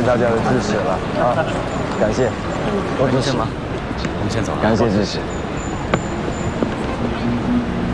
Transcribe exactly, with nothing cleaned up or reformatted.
大家的支持了啊！感谢，多支持吗？ 我们先走了。 感谢支持。